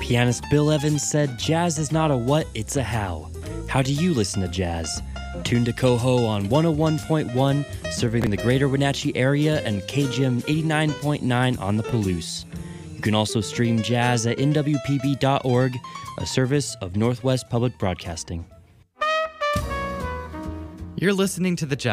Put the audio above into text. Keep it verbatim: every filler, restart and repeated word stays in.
Pianist Bill Evans said, "Jazz is not a what, it's a how." How do you listen to jazz? Tune to Coho on one oh one point one, serving the greater Wenatchee area, and K G M eighty-nine point nine on the Palouse. You can also stream jazz at N W P B dot org, a service of Northwest Public Broadcasting. You're listening to the Jazz